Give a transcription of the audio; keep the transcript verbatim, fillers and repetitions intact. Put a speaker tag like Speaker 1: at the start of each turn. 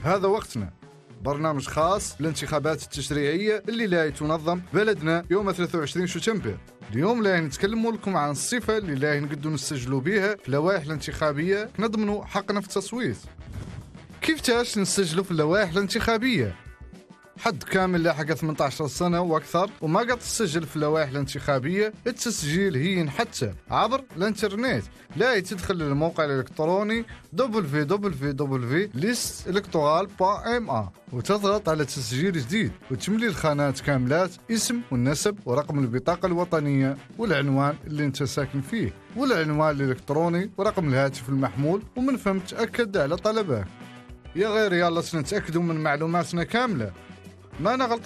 Speaker 1: هذا وقتنا، برنامج خاص للانتخابات التشريعية اللي لا تنظم بلدنا يوم ثلاثة وعشرين شتنبر. اليوم لا نتكلموا لكم عن الصفة اللي لا نقدروا نسجلوا بها في اللوائح الانتخابية نضمنوا حقنا في التصويت. كيف تاش نسجلوا في اللوائح الانتخابية؟ حد كامل لاحق ثمانية عشر سنة وأكثر وما قد تسجل في اللوائح الانتخابية، التسجيل هين حتى عبر الانترنت. لا تدخل للموقع الإلكتروني دبليو دبليو دبليو دوت ليست إلكتورال دوت إم إيه وتضغط على تسجيل جديد وتملي الخانات كاملات، اسم والنسب ورقم البطاقة الوطنية والعنوان اللي انت ساكن فيه والعنوان الإلكتروني ورقم الهاتف المحمول، ومن فهم تأكد على طلبه. يا غير يلا سنتأكدوا من معلوماتنا كاملة، ما أنا غلط